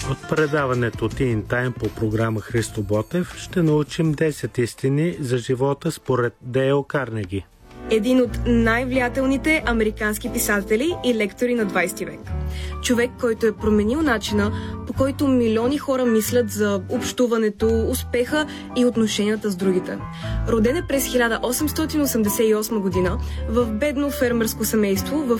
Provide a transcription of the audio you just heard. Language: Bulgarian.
От предаването Teen Time по програма Христо Ботев ще научим 10 истини за живота според Дейл Карнеги. Един от най-влиятелните американски писатели и лектори на 20 век. Човек, който е променил начина, по който милиони хора мислят за общуването, успеха и отношенията с другите. Роден е през 1888 година в бедно фермерско семейство в